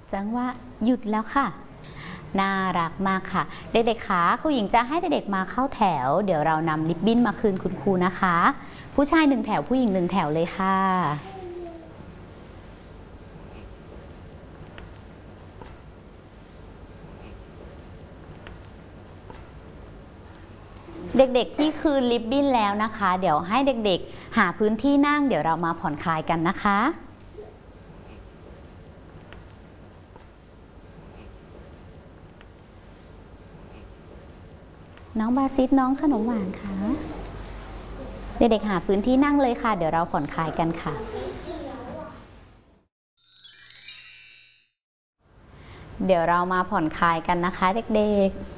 จังว่าหยุดแล้วค่ะน่ารักมากค่ะเด็กๆคะครูหญิงจะให้เด็กๆมาเข้าแถวเดี๋ยวเรานำริบบิ้นมาคืนคุณครูนะคะผู้ชาย1 แถวผู้หญิง1 แถวเลยค่ะเด็กๆที่คืนริบบิ้นแล้วนะคะเดี๋ยวให้เด็กๆหาพื้นที่นั่งเดี๋ยวเรามาผ่อนคลายกันนะคะน้องบาซิสน้องขนมหวานค่ะเด็กๆหาพื้นที่นั่งเลยค่ะเดี๋ยวเราผ่อนคลายกันค่ะเดี๋ยวเรามาผ่อนคลายกันนะคะเด็กๆ